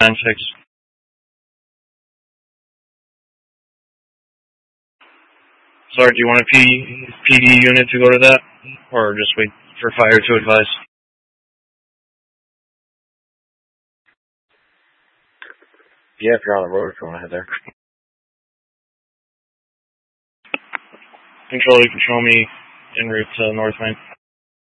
9-6. Sorry, do you want a PD unit to go to that? Or just wait for fire to advise? Yeah, if you're on the road, if you want to head there. Control, you control me en route to North Main.